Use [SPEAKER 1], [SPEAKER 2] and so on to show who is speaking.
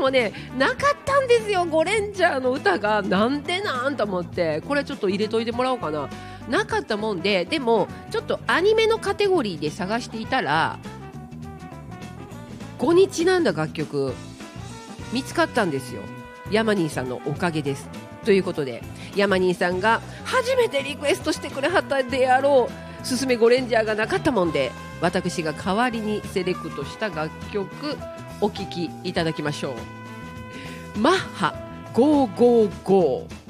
[SPEAKER 1] もねなかったんですよ、ゴレンジャーの歌が。なんでなんと思って、これちょっと入れといてもらおうかな。なかったもんで、でもちょっとアニメのカテゴリーで探していたら5にちなんだ楽曲見つかったんですよ。ヤマニーさんのおかげです。ということで、ヤマニーさんが初めてリクエストしてくれはったであろうすすめゴレンジャーがなかったもんで、私が代わりにセレクトした楽曲お聴きいただきましょう。マッハ555。